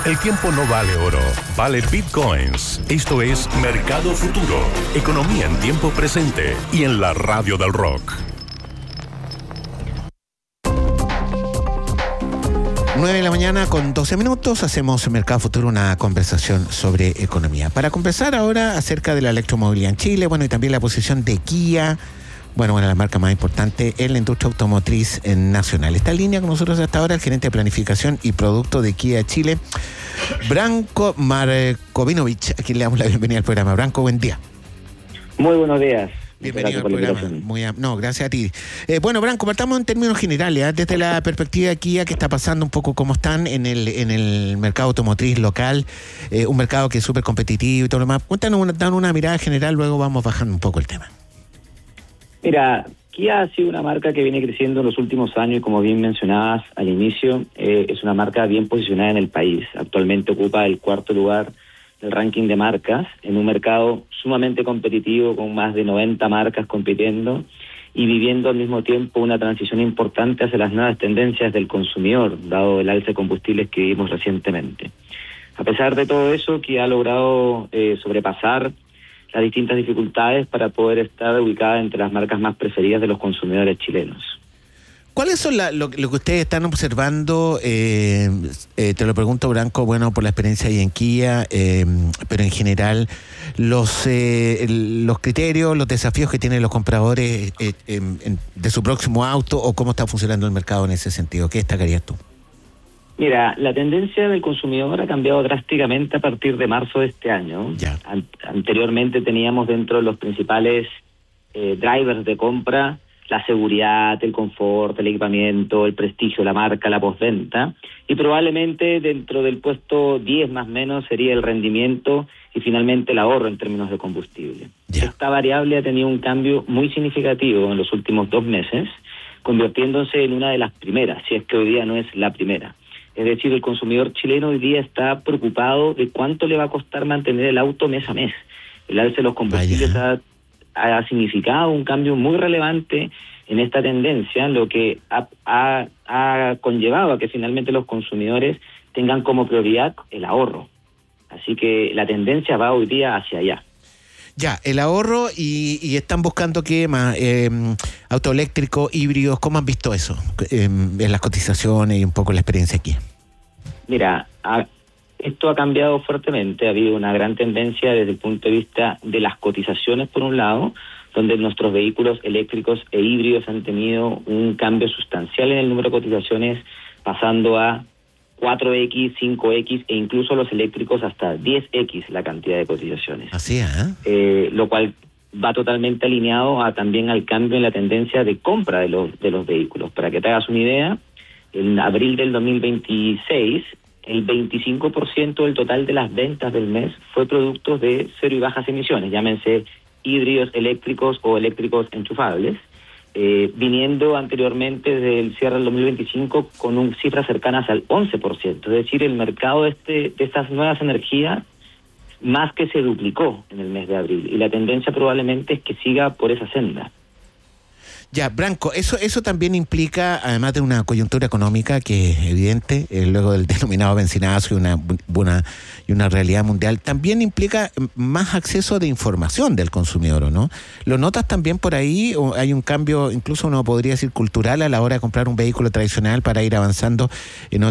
El tiempo no vale oro, vale bitcoins. Esto es Mercado Futuro, economía en tiempo presente y en la radio del rock. 9 de la mañana con 12 minutos, hacemos en Mercado Futuro una conversación sobre economía. Para conversar ahora acerca de la electromovilidad en Chile, bueno, y también la posición de Kia, bueno, la marca más importante en la industria automotriz nacional. Está en línea con nosotros hasta ahora el gerente de planificación y producto de Kia Chile, Branko Markovinovich, a quien le damos la bienvenida al programa. Branko, buen día. Muy buenos días. Bienvenido al programa. Gracias a ti. Bueno, Branko, partamos en términos generales, desde la perspectiva de Kia, ¿qué está pasando un poco? ¿Cómo están en el mercado automotriz local? Un mercado que es súper competitivo y todo lo demás. Cuéntanos, dan una mirada general, luego vamos bajando un poco el tema. Mira, Kia ha sido una marca que viene creciendo en los últimos años y como bien mencionabas al inicio, es una marca bien posicionada en el país. Actualmente ocupa el 4º lugar del ranking de marcas en un mercado sumamente competitivo con más de 90 marcas compitiendo y viviendo al mismo tiempo una transición importante hacia las nuevas tendencias del consumidor, dado el alza de combustibles que vimos recientemente. A pesar de todo eso, Kia ha logrado sobrepasar las distintas dificultades para poder estar ubicada entre las marcas más preferidas de los consumidores chilenos. ¿Cuáles son lo que ustedes están observando? Te lo pregunto, Branko, bueno, por la experiencia ahí en Kia, pero en general, los criterios, los desafíos que tienen los compradores de su próximo auto, o cómo está funcionando el mercado en ese sentido. ¿Qué destacarías tú? Mira, la tendencia del consumidor ha cambiado drásticamente a partir de marzo de este año. Anteriormente teníamos dentro de los principales drivers de compra la seguridad, el confort, el equipamiento, el prestigio, la marca, la postventa, y probablemente dentro del puesto 10 más o menos sería el rendimiento y finalmente el ahorro en términos de combustible. Esta variable ha tenido un cambio muy significativo en los últimos 2 meses, convirtiéndose en una de las primeras, si es que hoy día no es la primera. Es decir, el consumidor chileno hoy día está preocupado de cuánto le va a costar mantener el auto mes a mes. El alza de los combustibles ha significado un cambio muy relevante en esta tendencia, lo que ha conllevado a que finalmente los consumidores tengan como prioridad el ahorro. Así que la tendencia va hoy día hacia allá. Ya, el ahorro y están buscando qué más, auto eléctrico, híbridos, ¿cómo han visto eso en las cotizaciones y un poco la experiencia aquí? Mira, esto ha cambiado fuertemente, ha habido una gran tendencia desde el punto de vista de las cotizaciones por un lado, donde nuestros vehículos eléctricos e híbridos han tenido un cambio sustancial en el número de cotizaciones, pasando a 4X, 5X e incluso los eléctricos hasta 10X la cantidad de cotizaciones. Así lo cual va totalmente alineado también al cambio en la tendencia de compra de los vehículos. Para que te hagas una idea, en abril del 2026, el 25% del total de las ventas del mes fue productos de cero y bajas emisiones, llámense híbridos eléctricos o eléctricos enchufables, viniendo anteriormente desde el cierre del 2025 con cifras cercanas al 11%. Es decir, el mercado de estas nuevas energías más que se duplicó en el mes de abril y la tendencia probablemente es que siga por esa senda. Ya, Branko, eso también implica, además de una coyuntura económica que es evidente, luego del denominado benzinazo y una realidad mundial, también implica más acceso de información del consumidor, ¿o no? ¿Lo notas también por ahí? ¿O hay un cambio, incluso uno podría decir cultural, a la hora de comprar un vehículo tradicional para ir avanzando en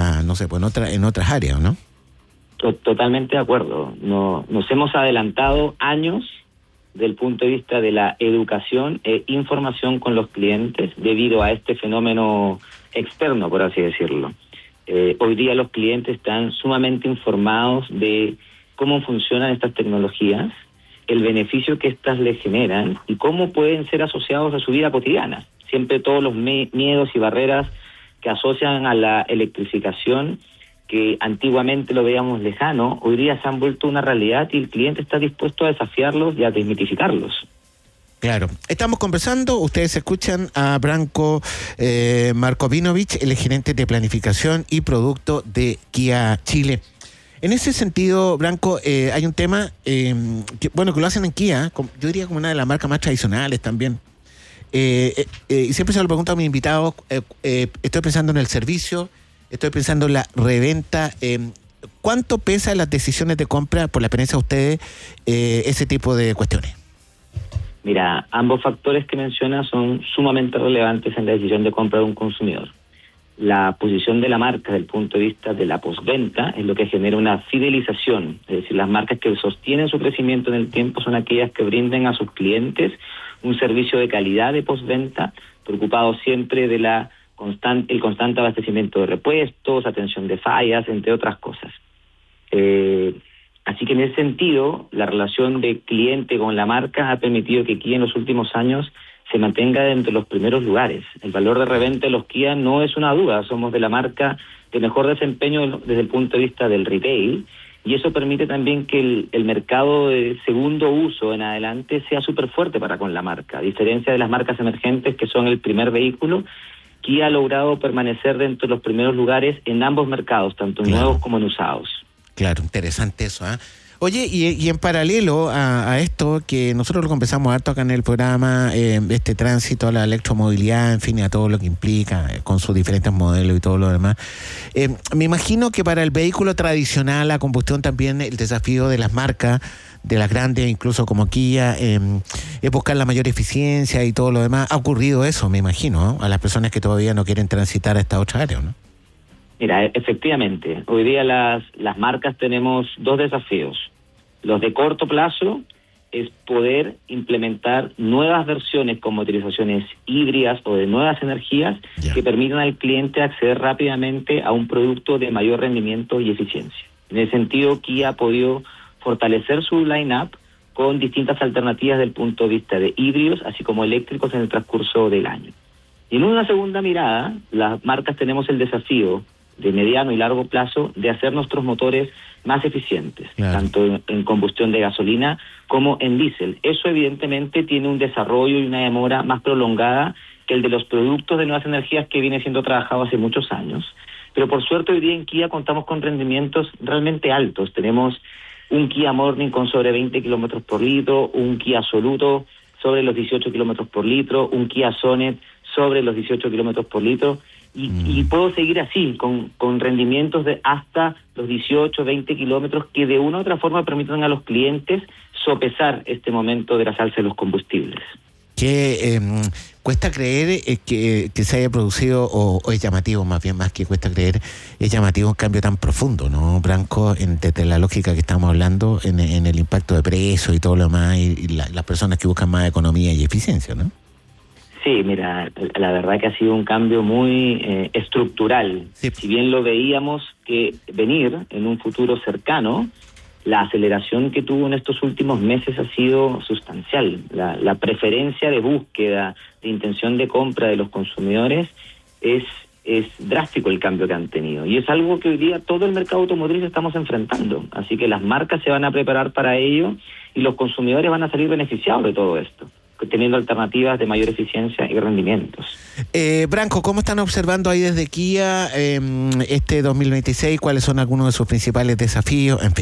en otras áreas, ¿no? Totalmente de acuerdo. Nos hemos adelantado años del punto de vista de la educación e información con los clientes debido a este fenómeno externo, por así decirlo. Hoy día los clientes están sumamente informados de cómo funcionan estas tecnologías, el beneficio que éstas les generan y cómo pueden ser asociados a su vida cotidiana. Siempre todos los miedos y barreras que asocian a la electrificación, que antiguamente lo veíamos lejano, hoy día se han vuelto una realidad y el cliente está dispuesto a desafiarlos y a desmitificarlos. Claro. Estamos conversando, ustedes escuchan a Branko Markovinovich, el gerente de planificación y producto de Kia Chile. En ese sentido, Branko, hay un tema que lo hacen en Kia, yo diría como una de las marcas más tradicionales también. Y siempre se lo pregunto a mis invitados, estoy pensando en el servicio, estoy pensando en la reventa. ¿cuánto pesa en las decisiones de compra, por la experiencia de ustedes, ese tipo de cuestiones? Mira, ambos factores que mencionas son sumamente relevantes en la decisión de compra de un consumidor. La posición de la marca desde el punto de vista de la postventa es lo que genera una fidelización, es decir, las marcas que sostienen su crecimiento en el tiempo son aquellas que brinden a sus clientes un servicio de calidad de postventa, preocupados siempre de el constante abastecimiento de repuestos, atención de fallas, entre otras cosas. Así que en ese sentido, la relación de cliente con la marca ha permitido que Kia en los últimos años se mantenga entre los primeros lugares. El valor de reventa de los Kia no es una duda, somos de la marca de mejor desempeño desde el punto de vista del retail, y eso permite también que el mercado de segundo uso en adelante sea súper fuerte para con la marca. A diferencia de las marcas emergentes que son el primer vehículo, Kia ha logrado permanecer dentro de los primeros lugares en ambos mercados, tanto en nuevos como en usados. Claro, interesante eso, ¿eh? Oye, y en paralelo a esto, que nosotros lo conversamos harto acá en el programa, este tránsito a la electromovilidad, en fin, a todo lo que implica, con sus diferentes modelos y todo lo demás, me imagino que para el vehículo tradicional, a combustión también, el desafío de las marcas, de las grandes, incluso como Kia, es buscar la mayor eficiencia y todo lo demás. Ha ocurrido eso, me imagino, ¿no? A las personas que todavía no quieren transitar a esta otra área, ¿no? Mira, efectivamente, hoy día las marcas tenemos dos desafíos. Los de corto plazo es poder implementar nuevas versiones con motorizaciones híbridas o de nuevas energías que permitan al cliente acceder rápidamente a un producto de mayor rendimiento y eficiencia. En ese sentido, Kia ha podido fortalecer su line-up con distintas alternativas del punto de vista de híbridos, así como eléctricos en el transcurso del año. Y en una segunda mirada, las marcas tenemos el desafío de mediano y largo plazo de hacer nuestros motores más eficientes, tanto en combustión de gasolina como en diésel. Eso evidentemente tiene un desarrollo y una demora más prolongada que el de los productos de nuevas energías que viene siendo trabajado hace muchos años. Pero por suerte hoy día en Kia contamos con rendimientos realmente altos. Tenemos un Kia Morning con sobre 20 kilómetros por litro, un Kia Soluto sobre los 18 kilómetros por litro, un Kia Sonet sobre los 18 kilómetros por litro, y puedo seguir así, con rendimientos de hasta los 18, 20 kilómetros que de una u otra forma permitan a los clientes sopesar este momento de las alzas de los combustibles. Que cuesta creer que se haya producido, o es llamativo más bien, más que cuesta creer, es llamativo un cambio tan profundo, ¿no, Branco? Desde la lógica que estamos hablando, en el impacto de precios y todo lo demás, y las personas que buscan más economía y eficiencia, ¿no? Sí, mira, la verdad que ha sido un cambio muy estructural. Sí. Si bien lo veíamos que venir en un futuro cercano, la aceleración que tuvo en estos últimos meses ha sido sustancial. La preferencia de búsqueda, de intención de compra de los consumidores es drástico el cambio que han tenido. Y es algo que hoy día todo el mercado automotriz estamos enfrentando. Así que las marcas se van a preparar para ello y los consumidores van a salir beneficiados de todo esto, teniendo alternativas de mayor eficiencia y rendimientos. Branco, ¿cómo están observando ahí desde Kia este 2026? ¿Cuáles son algunos de sus principales desafíos? En fin.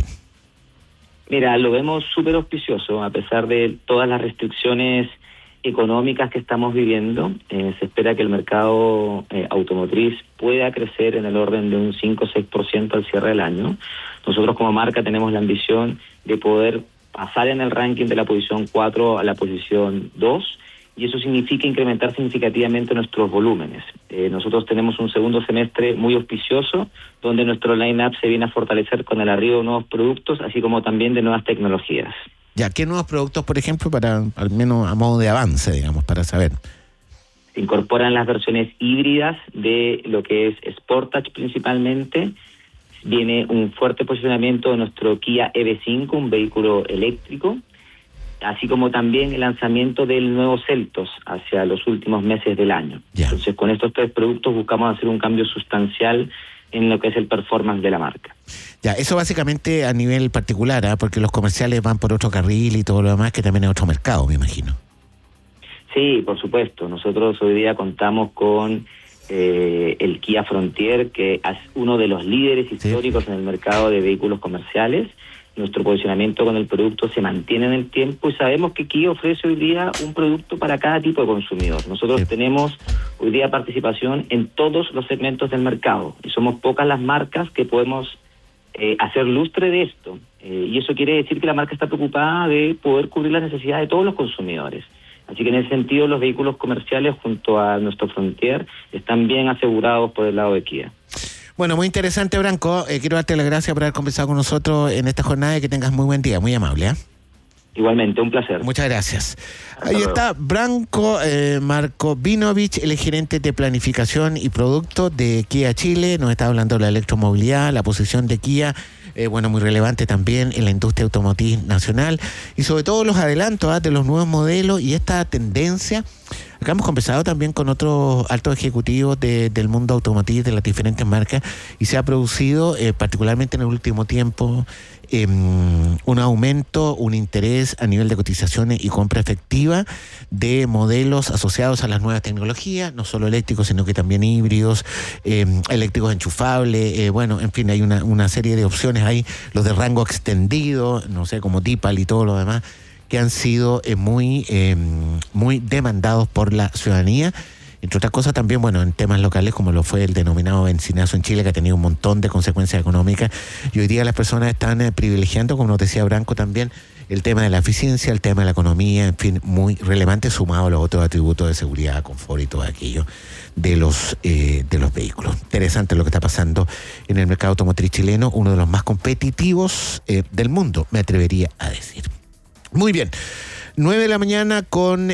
Mira, lo vemos súper auspicioso, a pesar de todas las restricciones económicas que estamos viviendo. Se espera que el mercado automotriz pueda crecer en el orden de un 5 o 6% al cierre del año. Nosotros como marca tenemos la ambición de poder pasar en el ranking de la posición 4 a la posición 2, y eso significa incrementar significativamente nuestros volúmenes. Nosotros tenemos un segundo semestre muy auspicioso, donde nuestro line-up se viene a fortalecer con el arribo de nuevos productos, así como también de nuevas tecnologías. Ya, ¿qué nuevos productos, por ejemplo, para al menos a modo de avance, digamos, para saber? Se incorporan las versiones híbridas de lo que es Sportage principalmente. Viene un fuerte posicionamiento de nuestro Kia EV5, un vehículo eléctrico, así como también el lanzamiento del nuevo Seltos hacia los últimos meses del año. Yeah. Entonces, con estos tres productos buscamos hacer un cambio sustancial en lo que es el performance de la marca. Ya, eso básicamente a nivel particular, ¿eh? Porque los comerciales van por otro carril y todo lo demás, que también es otro mercado, me imagino. Sí, por supuesto. Nosotros hoy día contamos con el Kia Frontier, que es uno de los líderes históricos en el mercado de vehículos comerciales. Nuestro posicionamiento con el producto se mantiene en el tiempo y sabemos que Kia ofrece hoy día un producto para cada tipo de consumidor. Nosotros tenemos hoy día participación en todos los segmentos del mercado y somos pocas las marcas que podemos hacer lustre de esto. Y eso quiere decir que la marca está preocupada de poder cubrir las necesidades de todos los consumidores. Así que en ese sentido los vehículos comerciales junto a nuestro Frontier están bien asegurados por el lado de Kia. Bueno, muy interesante, Branco. Quiero darte las gracias por haber conversado con nosotros en esta jornada y que tengas muy buen día, muy amable. Igualmente, un placer. Muchas gracias. Ahí está Branko Markovinovich, el gerente de planificación y producto de Kia Chile. Nos está hablando de la electromovilidad, la posición de Kia, muy relevante también en la industria automotriz nacional y sobre todo los adelantos de los nuevos modelos y esta tendencia. Acá hemos conversado también con otros altos ejecutivos del mundo automotriz de las diferentes marcas y se ha producido, particularmente en el último tiempo, un aumento, un interés a nivel de cotizaciones y compra efectiva de modelos asociados a las nuevas tecnologías, no solo eléctricos, sino que también híbridos, eléctricos enchufables, en fin, hay una serie de opciones ahí, los de rango extendido, no sé, como Tipal y todo lo demás, que han sido muy demandados por la ciudadanía. Entre otras cosas también, en temas locales como lo fue el denominado benzinazo en Chile, que ha tenido un montón de consecuencias económicas. Y hoy día las personas están privilegiando, como nos decía Branco también, el tema de la eficiencia, el tema de la economía, en fin, muy relevante, sumado a los otros atributos de seguridad, confort y todo aquello de los vehículos. Interesante lo que está pasando en el mercado automotriz chileno, uno de los más competitivos del mundo, me atrevería a decir. Muy bien. 9 de la mañana con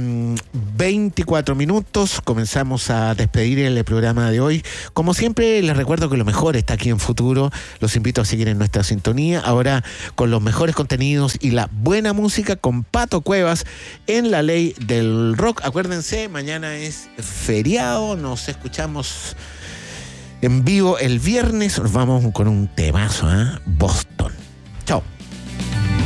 24 minutos. Comenzamos a despedir el programa de hoy. Como siempre, les recuerdo que lo mejor está aquí en Futuro. Los invito a seguir en nuestra sintonía. Ahora con los mejores contenidos y la buena música con Pato Cuevas en La Ley del Rock. Acuérdense, mañana es feriado. Nos escuchamos en vivo el viernes. Nos vamos con un temazo, Boston.